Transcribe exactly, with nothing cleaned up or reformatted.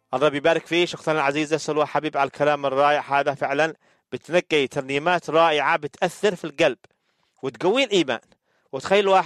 الله بيبارك فيك اختنا العزيزة سلوى حبيب على الكلام الرائع هذا. فعلا بتنقي ترنيمات رائعة بتأثر في القلب وتقوي الإيمان. وتخيل واحد